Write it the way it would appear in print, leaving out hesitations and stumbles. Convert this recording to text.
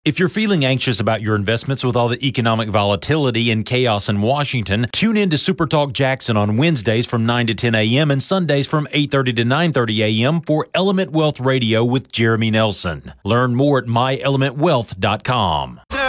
If you're feeling anxious about your investments with all the economic volatility and chaos in Washington, tune in to Super Talk Jackson on Wednesdays from 9 to 10 a.m. and Sundays from 8:30 to 9:30 a.m. for Element Wealth Radio with Jeremy Nelson. Learn more at myelementwealth.com.